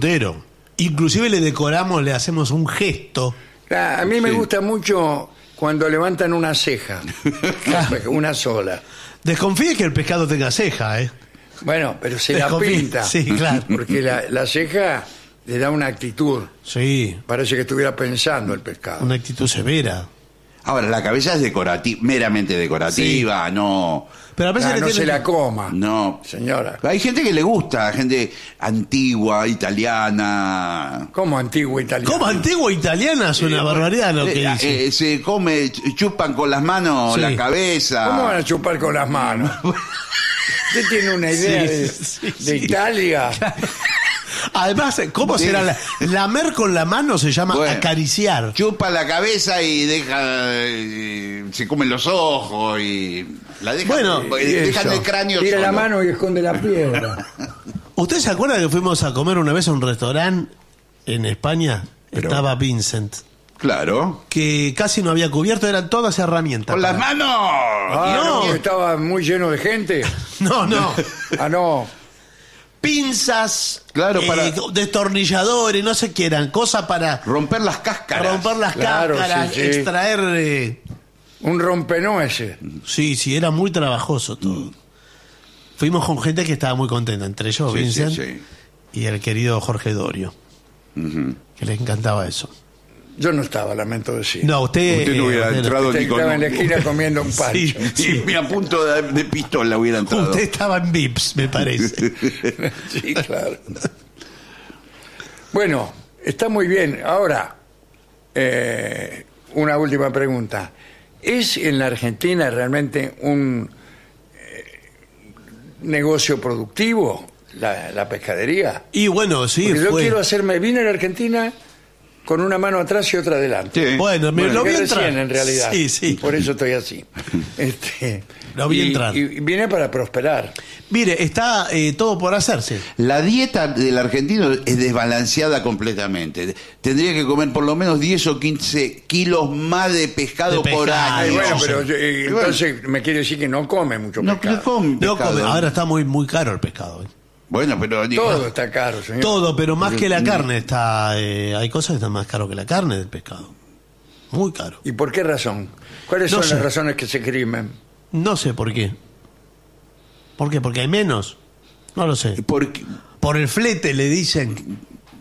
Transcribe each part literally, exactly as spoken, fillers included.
entero. Inclusive le decoramos, le hacemos un gesto. A mí me Sí. gusta mucho cuando levantan una ceja, una sola. Desconfíe que el pescado tenga ceja, ¿eh? Bueno, pero se la Desconfíe. pinta. Sí, claro. Porque la, la ceja le da una actitud. Sí, Parece que estuviera pensando el pescado. una actitud severa. Ahora, la cabeza es decorativa, meramente decorativa, no... Pero a veces Ah, le no tiene se la que- coma, No. señora. Hay gente que le gusta, gente antigua, italiana. ¿Cómo antiguo italiano? Como antigua italiana es una barbaridad lo que Eh, dice. eh, se come, ch- chupan con las manos Sí. la cabeza. ¿Cómo van a chupar con las manos? ¿Usted tiene una idea Sí, de, sí, de sí. Italia? Además, ¿cómo Sí. será? La, lamer con la mano se llama Bueno. acariciar. Chupa la cabeza y deja, eh, se comen los ojos y la dejan, Bueno, eh, dejan Eso. el cráneo Tira la solo. mano y esconde la piedra. ¿Usted se acuerda que fuimos a comer una vez a un restaurante en España? Pero- Estaba Vincent. Claro. Que casi no había cubierto, eran todas herramientas. Con las para- manos. Ah, No. no, estaba muy lleno de gente. No, no. Ah, no. Pinzas, Claro, eh, para- destornilladores, no sé qué eran, cosas para Romper las cáscaras. romper las Claro, cáscaras, sí, sí. extraer... eh, Un rompenueces. Sí, sí, era muy trabajoso todo. Fuimos con gente que estaba muy contenta, entre ellos Sí, Vincent sí, sí. y el querido Jorge Dorio, Ujú. que les encantaba eso. Yo no estaba, lamento decir. No, usted... Usted no hubiera usted no. entrado Usted ni con estaba en la un- esquina comiendo un pancho. Sí, Sí, sí. ni a punto de, de pistola hubiera entrado. Usted estaba en Vips, me parece. Sí, claro. Bueno, está muy bien. Ahora, eh, una última pregunta. ¿Es en la Argentina realmente un eh, negocio productivo la, la pescadería? Y bueno, sí, Porque yo fue... quiero hacerme... Vine a la Argentina con una mano atrás y otra adelante. Sí. Bueno, me Bueno, lo vi que entrar. recién, en realidad. Sí, sí. Por eso estoy así. Este, Lo vi y- entrar. Y vine para prosperar. Mire, está eh, todo por hacerse. La dieta del argentino es desbalanceada completamente. Tendría que comer por lo menos diez o quince kilos más de pescado, De por pescado. año. Ay, bueno, sí. pero eh, entonces me quiere decir que no come mucho No, pescado. no come No pescado. come- ahora está muy, muy caro el pescado. eh. Bueno, pero digo, Todo está caro, señor. Todo, pero más que la carne está... eh, hay cosas que están más caro que la carne del pescado. Muy caro. ¿Y por qué razón? ¿Cuáles No son sé. las razones que se escriben? No sé por qué. ¿Por qué? ¿Porque hay menos? No lo sé. porque Por el flete le dicen.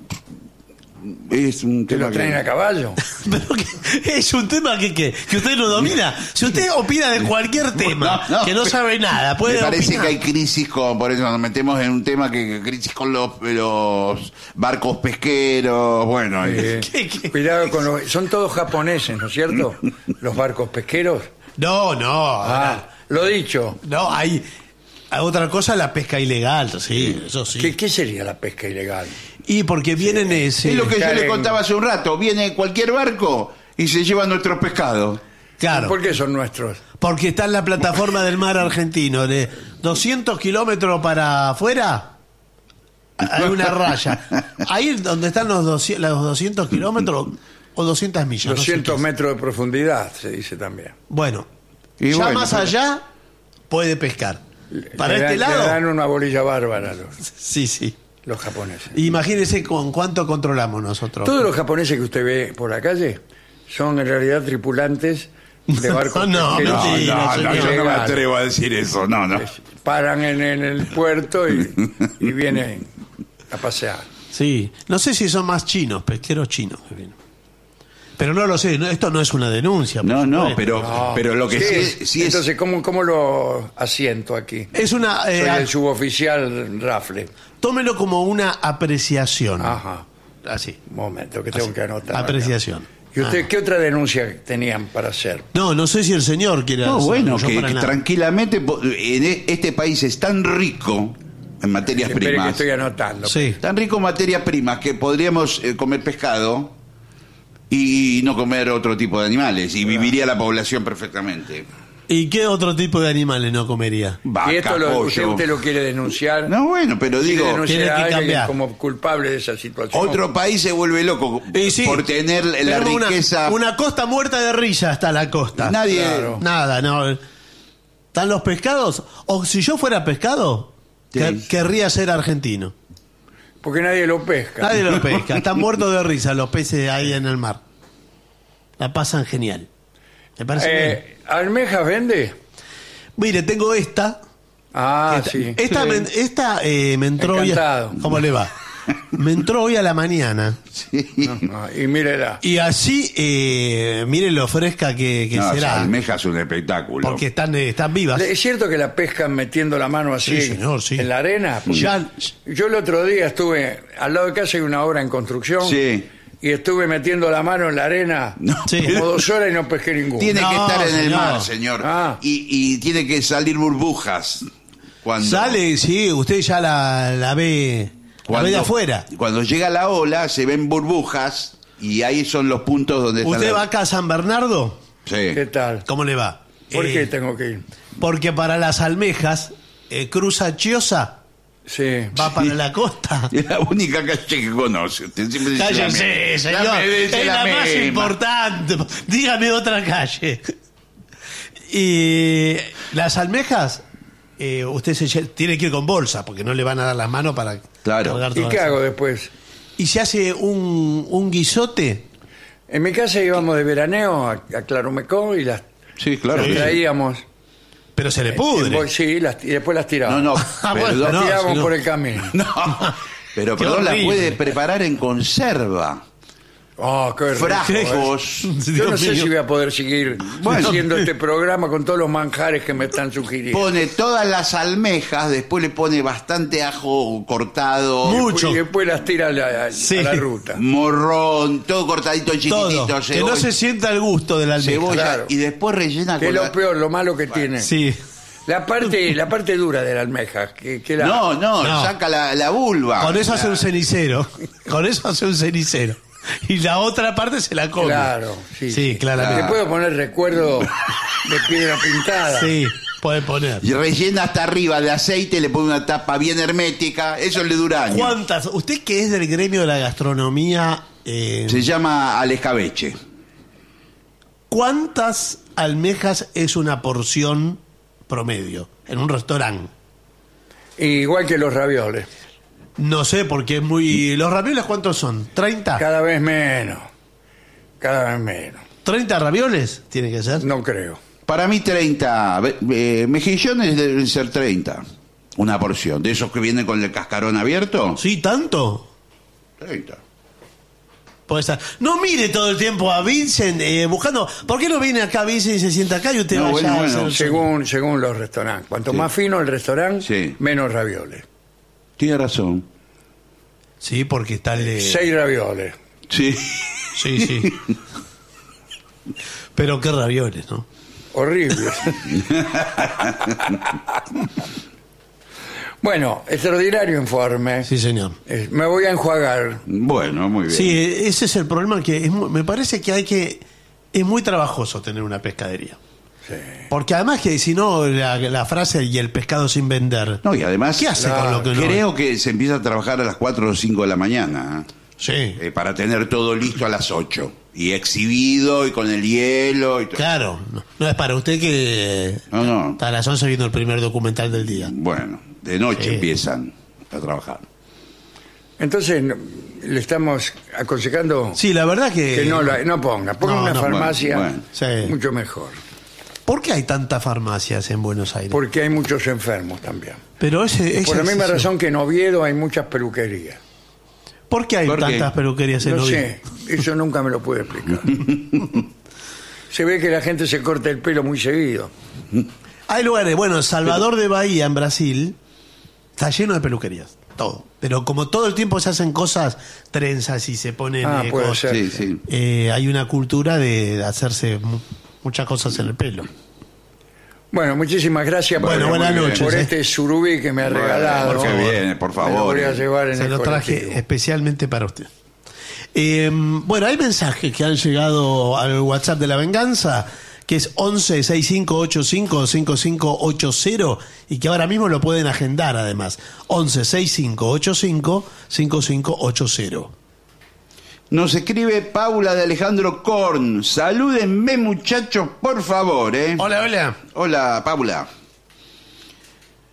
es un ¿Te tema lo traen que- a caballo? Pero que es un tema que, que, que usted no domina. Si usted opina de cualquier tema, No, no, que no sabe nada, puede me parece opinar. que hay crisis con, por eso nos metemos en un tema que, que crisis con los, los barcos pesqueros, bueno, y- Eh, ¿Qué, qué? Cuidado con los... Son todos japoneses, ¿no es cierto? Los barcos pesqueros. No, no. Ah, lo dicho. No, hay, hay otra cosa, la pesca ilegal, sí, eso sí. ¿Qué, qué sería la pesca ilegal? Y porque vienen ese... es lo que yo Estar le en- contaba hace un rato, viene cualquier barco y se lleva nuestros pescados. Claro. ¿Por qué son nuestros? Porque está en la plataforma del mar argentino, de doscientos kilómetros para afuera, hay una raya. Ahí donde están los doscientos, los doscientos kilómetros o doscientas millas. no sé doscientos qué es. metros de profundidad, se dice también. Bueno, Y ya bueno, más pero- allá puede pescar. Para Le este dan- le lado, dan una bolilla bárbara los, sí, sí. los japoneses. Imagínese con cuánto controlamos nosotros. Todos los japoneses que usted ve por la calle son en realidad tripulantes de barcos No, pesqueros. no, mentira, no, no, yo no me ilegales. atrevo a decir eso, no, no. Paran en, en el puerto y, y vienen a pasear. Sí, no sé si son más chinos, pesqueros chinos que vienen. Pero no lo sé, no- esto no es una denuncia. por No, no, supuesto. pero, No. pero lo que sí, es, sí es- Entonces, ¿cómo, ¿cómo lo asiento aquí? Es una... eh, Soy el suboficial Rafle. tómelo como una apreciación. Ajá. Así. Un momento, que tengo Así. que anotar. Apreciación. ¿Y usted Ah. qué otra denuncia tenían para hacer? No, no sé si el señor quiere No, hacerlo, bueno, yo que, para que nada. tranquilamente po- en e- este país es tan rico en materias Espere que primas, estoy anotando. Sí. tan rico en materias primas que podríamos eh, comer pescado y no comer otro tipo de animales y viviría la población perfectamente. ¿Y qué otro tipo de animales no comería? Vaca, y esto lo, usted, pollo. usted lo quiere denunciar. No, bueno, pero Quiere digo, denunciar tiene a que alguien cambiar. como culpable de esa situación. otro país se vuelve loco Y sí, por tener la tenemos una- riqueza. Una, costa muerta de risa hasta la costa. Nadie. Claro. Nada, no. ¿Están los pescados? O si yo fuera pescado, Sí. que- querría ser argentino. Porque nadie lo pesca. Nadie lo pesca. Están muertos de risa los peces ahí en el mar. La pasan genial. ¿Me parece bien? Eh, ¿Almejas vende? Mire, tengo esta. Ah, esta sí. esta, me, esta eh, me entró hoy. Encantado. ¿Cómo le va? Me entró hoy a la mañana. Sí. No, no, y mírela. Y así, eh, mire lo fresca que, que No, será. esa almeja es un espectáculo. Porque están, eh, están vivas. ¿Es cierto que la pescan metiendo la mano así Sí, señor, sí. en la arena? Porque Ya- yo el otro día estuve, al lado de casa hay una obra en construcción, Sí. y estuve metiendo la mano en la arena No, Sí. como dos horas y no pesqué ninguno. Tiene que No, estar en el señor. mar, señor. Ah. Y, y tiene que salir burbujas. Cuando, Sale, sí, usted ya la, la ve. La ve de afuera. Cuando llega la ola, se ven burbujas y ahí son los puntos donde está ¿Usted la- va acá a San Bernardo? Sí. ¿Qué tal? ¿Cómo le va? ¿Por Eh, qué tengo que ir? Porque para las almejas, eh, cruza Chiosa, Sí. va para la costa. Es la única calle que conoce. Usted siempre dice la Cállese, misma. señor. La me dice Es la la más misma. importante. Dígame otra calle. Y las almejas, eh, usted se lle- tiene que ir con bolsa, porque no le van a dar las manos para Claro. cargar ¿Y todas qué las- hago después? Y se hace un, un guisote. En mi casa íbamos de veraneo a, a Claromecó y las, Sí, claro. las que sí. traíamos. Pero se le en pudre. bol- sí, las- y después las tirábamos. No, no, Ah, bueno, perdón. Las no, tirábamos señor. por el camino. No, pero Qué perdón, la horrible. puede preparar en conserva. Oh, qué rico, ¿eh? Frascos. Yo no Dios sé mío. si voy a poder seguir Bueno. haciendo este programa con todos los manjares que me están sugiriendo. Pone todas las almejas, después le pone bastante ajo cortado, Mucho. Y después las tira a la, a Sí. la ruta. morrón, todo cortadito chiquitito, Todo. Que no cebolla, se sienta el gusto de la almeja. cebolla, Claro. y después rellena Que es con lo la- peor, lo malo que tiene. Sí. La parte, la parte dura de la almeja. Que, que la, No, no, No. saca la, la vulva. Con eso hace La- un cenicero. Con eso hace un cenicero. Y la otra parte se la come. Claro, sí. Sí, claramente. Te puedo poner recuerdo de piedra pintada. Sí, puede poner. Y rellena hasta arriba de aceite, le pone una tapa bien hermética, eso le dura años. ¿Cuántas? Usted que es del gremio de la gastronomía, eh, Se llama al escabeche. ¿cuántas almejas es una porción promedio en un restaurante? Igual que los ravioles. No sé, porque es muy... ¿Los ravioles cuántos son? ¿treinta? Cada vez menos. Cada vez menos. ¿treinta ravioles? Tiene que ser. No creo. Para mí treinta, eh, mejillones deben ser treinta, una porción. De esos que vienen con el cascarón abierto, ¿Sí, tanto? treinta. Puede ser. No mire todo el tiempo a Vincent eh, buscando... ¿Por qué no viene acá Vincent y se sienta acá y usted No, va bueno, allá a bueno, hacer- Según, según los restaurantes. Cuanto Sí. más fino el restaurante, Sí. menos ravioles. Tiene razón. Sí, porque está el... de- Seis ravioles. Sí. Sí, sí. Pero qué ravioles, ¿no? Horribles. Bueno, extraordinario informe. Sí, señor. Eh, me voy a enjuagar. Bueno, muy bien. Sí, ese es el problema, que es mu- me parece que hay que... Es muy trabajoso tener una pescadería. Sí. Porque además que si no, la, la frase y el pescado sin vender... No, y además, ¿Qué hace Claro, con lo que no? creo que se empieza a trabajar a las cuatro o cinco de la mañana, Sí, ¿eh? Eh, para tener todo listo a las ocho. Y exhibido y con el hielo y todo. claro. No, no es para usted que... No, no. Está a las once viendo el primer documental del día. Bueno, de noche Sí. empiezan a trabajar. Entonces, no- le estamos aconsejando Sí, la verdad que... que no, la- no ponga. Ponga No, una no, farmacia bueno, bueno. Sí. mucho mejor. ¿Por qué hay tantas farmacias en Buenos Aires? Porque hay muchos enfermos también. Pero ese, ese Por la misma ese- razón que en Oviedo hay muchas peluquerías. ¿Por qué hay ¿Por qué? tantas peluquerías en No Oviedo? sé, eso nunca me lo pude explicar. Se ve que la gente se corta el pelo muy seguido. Hay lugares, bueno, Salvador de Bahía, en Brasil, está lleno de peluquerías, todo. Pero como todo el tiempo se hacen cosas, trenzas y se ponen... Ah, eh, puede cosas, ser. Sí, sí. eh, hay una cultura de hacerse mu- muchas cosas en el pelo. Bueno, muchísimas gracias Bueno, por, buenas por noches, eh. este surubí que me ha Bueno, regalado. por favor. Qué bien, por favor. Me lo voy a llevar en Se el lo traje colectivo. especialmente para usted. Eh, bueno, hay mensajes que han llegado al WhatsApp de la venganza, que es once sesenta y cinco ochenta y cinco cincuenta y cinco ochenta, y que ahora mismo lo pueden agendar además. once sesenta y cinco ochenta y cinco cincuenta y cinco ochenta. Nos escribe Paula de Alejandro Korn. Salúdenme, muchachos, por favor, ¿eh? Hola, hola. Hola, Paula.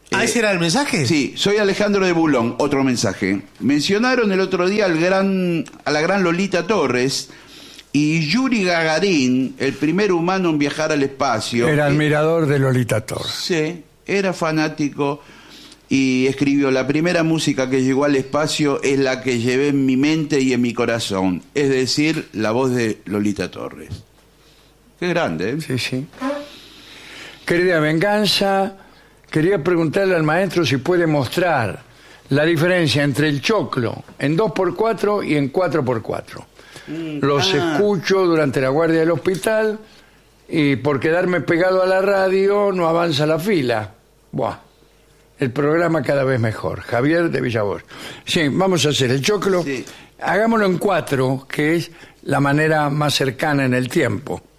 ¿Ah, ese era el mensaje? Sí, soy Alejandro de Bulón, otro mensaje. Mencionaron el otro día al gran, a la gran Lolita Torres y Yuri Gagarin, el primer humano en viajar al espacio. Era admirador de Lolita Torres. Sí, era fanático y escribió: la primera música que llegó al espacio es la que llevé en mi mente y en mi corazón, es decir, la voz de Lolita Torres. Qué grande, ¿eh? Sí, sí. Querida Venganza, quería preguntarle al maestro si puede mostrar la diferencia entre el choclo en dos por cuatro y en cuatro por cuatro. Mm, Los ah. escucho durante la guardia del hospital y por quedarme pegado a la radio no avanza la fila. Buah, el programa cada vez mejor. Javier de Villavoz. Sí, vamos a hacer el choclo. Sí. Hagámoslo en cuatro, que es la manera más cercana en el tiempo.